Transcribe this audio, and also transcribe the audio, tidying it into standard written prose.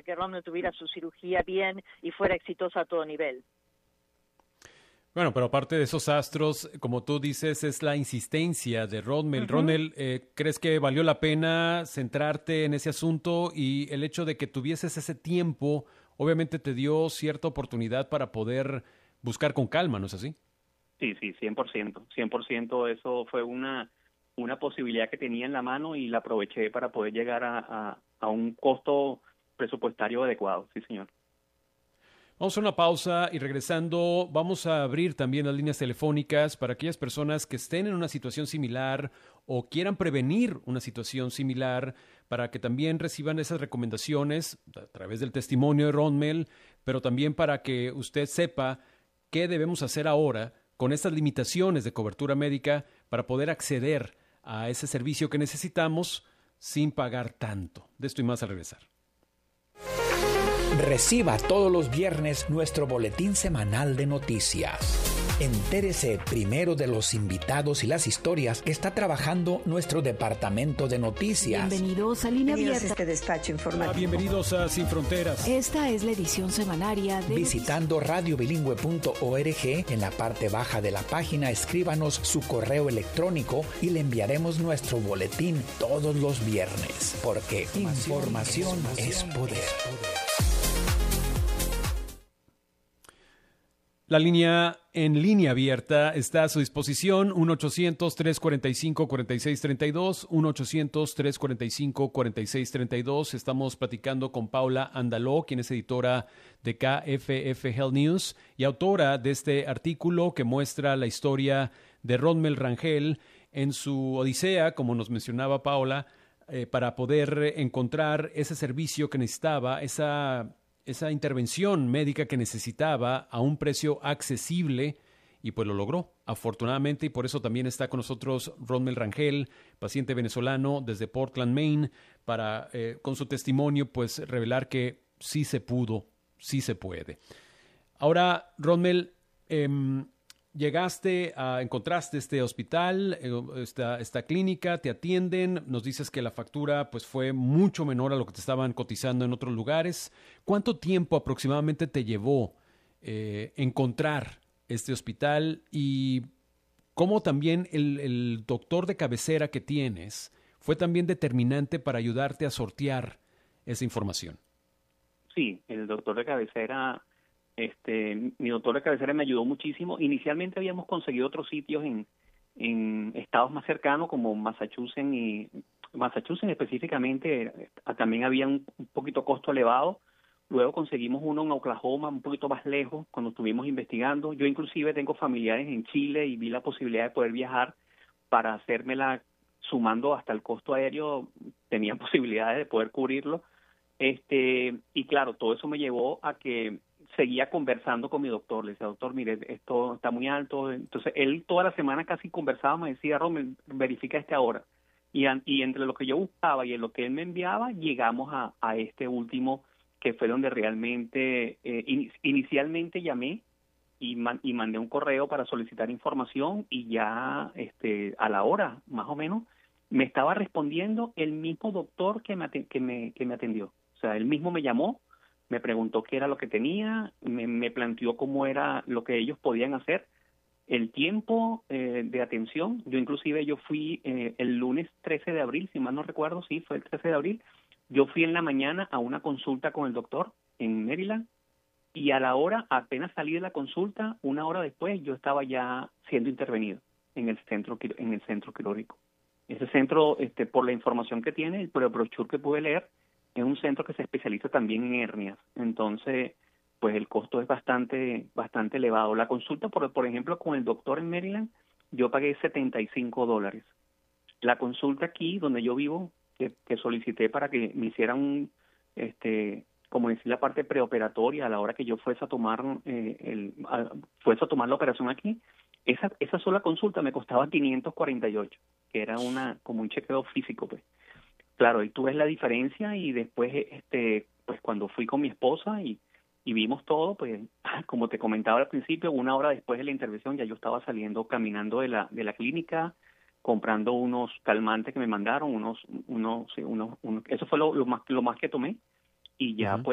que Rommel tuviera su cirugía bien y fuera exitosa a todo nivel. Bueno, pero aparte de esos astros, como tú dices, es la insistencia de Rommel. Rommel, ¿crees que valió la pena centrarte en ese asunto y el hecho de que tuvieses ese tiempo, obviamente te dio cierta oportunidad para poder buscar con calma, ¿no es así? Sí, 100%. 100% eso fue una posibilidad que tenía en la mano y la aproveché para poder llegar a un costo presupuestario adecuado, sí, señor. Vamos a una pausa y regresando vamos a abrir también las líneas telefónicas para aquellas personas que estén en una situación similar o quieran prevenir una situación similar para que también reciban esas recomendaciones a través del testimonio de Rommel, pero también para que usted sepa qué debemos hacer ahora con estas limitaciones de cobertura médica para poder acceder a ese servicio que necesitamos sin pagar tanto. De esto y más al regresar. Reciba todos los viernes nuestro boletín semanal de noticias. Entérese primero de los invitados y las historias que está trabajando nuestro departamento de noticias. Bienvenidos a Línea Abierta. Este despacho informativo. Bienvenidos a Sin Fronteras. Esta es la edición semanaria de... Visitando radiobilingüe.org, en la parte baja de la página escríbanos su correo electrónico y le enviaremos nuestro boletín todos los viernes, porque información es poder. La línea en línea abierta está a su disposición, 1-800-345-4632, 1-800-345-4632. Estamos platicando con Paula Andaló, quien es editora de KFF Health News y autora de este artículo que muestra la historia de Rommel Rangel en su odisea, como nos mencionaba Paula, para poder encontrar ese servicio que necesitaba, esa intervención médica que necesitaba a un precio accesible, y pues lo logró, afortunadamente, y por eso también está con nosotros Rommel Rangel, paciente venezolano desde Portland, Maine, para con su testimonio pues revelar que sí se pudo, sí se puede. Ahora, Rommel, encontraste este hospital, esta clínica, te atienden, nos dices que la factura pues fue mucho menor a lo que te estaban cotizando en otros lugares. ¿Cuánto tiempo aproximadamente te llevó encontrar este hospital y cómo también el doctor de cabecera que tienes fue también determinante para ayudarte a sortear esa información? Sí, el doctor de cabecera... mi doctor de cabecera me ayudó muchísimo. Inicialmente habíamos conseguido otros sitios en estados más cercanos como Massachusetts específicamente, también había un poquito costo elevado. Luego conseguimos uno en Oklahoma, un poquito más lejos, cuando estuvimos investigando. Yo inclusive tengo familiares en Chile y vi la posibilidad de poder viajar para hacérmela sumando hasta el costo aéreo, tenía posibilidades de poder cubrirlo. Y claro, todo eso me llevó a que seguía conversando con mi doctor. Le decía, doctor, mire, esto está muy alto. Entonces, él toda la semana casi conversaba, me decía, Rommel, verifica ahora. Y entre lo que yo buscaba y en lo que él me enviaba, llegamos a este último, que fue donde realmente, inicialmente llamé y mandé un correo para solicitar información y ya a la hora, más o menos, me estaba respondiendo el mismo doctor que me atendió. O sea, él mismo me llamó, me preguntó qué era lo que tenía, me planteó cómo era lo que ellos podían hacer, el tiempo de atención. Yo fui el lunes 13 de abril, si mal no recuerdo, sí, fue el 13 de abril. Yo fui en la mañana a una consulta con el doctor en Maryland y a la hora, apenas salí de la consulta, una hora después yo estaba ya siendo intervenido en el centro quirúrgico. Ese centro, por la información que tiene, por el brochure que pude leer, es un centro que se especializa también en hernias. Entonces, pues el costo es bastante elevado. La consulta, por ejemplo, con el doctor en Maryland, yo pagué $75. La consulta aquí, donde yo vivo, que solicité para que me hicieran como decir, la parte preoperatoria a la hora que yo fuese a tomar la operación aquí, esa sola consulta me costaba 548, que era como un chequeo físico, pues. Claro, y tú ves la diferencia y después, pues cuando fui con mi esposa y vimos todo, pues como te comentaba al principio, una hora después de la intervención ya yo estaba saliendo caminando de la clínica, comprando unos calmantes que me mandaron, eso fue lo más que tomé y ya pues